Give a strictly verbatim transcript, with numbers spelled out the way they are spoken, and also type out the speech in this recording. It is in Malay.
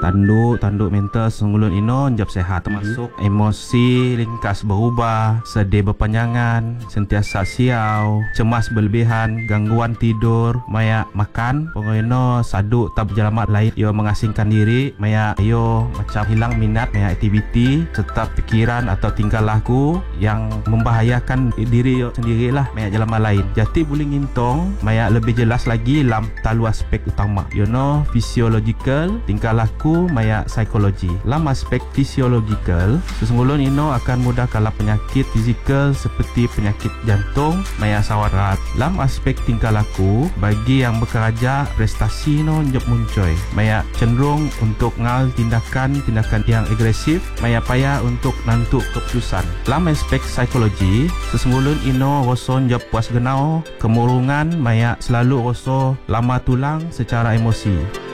tanduk tanduk mental sesungguhnya ino njab sehat, termasuk emosi ringkas berubah, sedih berpanjangan, sentiasa siau, cemas berlebihan, gangguan tidur, maya makan pokoknya saduk tak berjalamat lain, yo mengasingkan diri, maya yo macam hilang minat maya aktiviti serta pikiran atau tingkah laku yang membahayakan diri yo sendirilah maya jalaman lain. Jadi boleh ngintong maya lebih jelas lagi dalam talu aspek utama, you know, physiological, tingkah laku maya psikologi. Dalam aspek physiological sesungguhnya ino akan mudah kalah penyakit fizikal seperti penyakit jantung maya sawarat. Dalam aspek tingkah laku bagi yang bekerja prestasi no njep muncoy maya cenderung untuk ngal tindakan-tindakan yang agresif maya payah untuk nantuk keputusan. Dalam aspek psikologi sesungguhnya ino rasa njep puas genau, kemurungan maya selalu rasa lama tulang secara emosi.